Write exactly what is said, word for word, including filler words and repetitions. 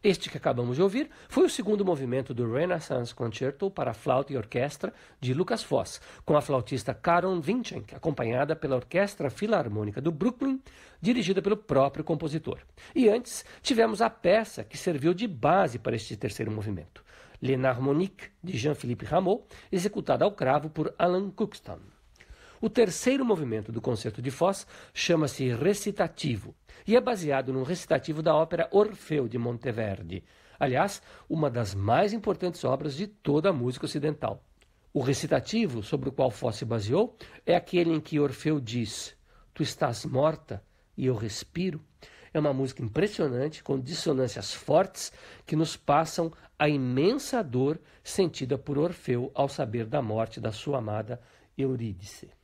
Este que acabamos de ouvir foi o segundo movimento do Renaissance Concerto para flauta e orquestra de Lucas Foss, com a flautista Caron Vincent, acompanhada pela Orquestra Filarmônica do Brooklyn, dirigida pelo próprio compositor. E antes, tivemos a peça que serviu de base para este terceiro movimento, L'Harmonique, de Jean-Philippe Rameau, executada ao cravo por Alan Coukston. O terceiro movimento do concerto de Foss chama-se Recitativo e é baseado num recitativo da ópera Orfeu de Monteverdi, aliás, uma das mais importantes obras de toda a música ocidental. O recitativo sobre o qual Foss se baseou é aquele em que Orfeu diz: "Tu estás morta e eu respiro". É uma música impressionante, com dissonâncias fortes que nos passam a imensa dor sentida por Orfeu ao saber da morte da sua amada Eurídice.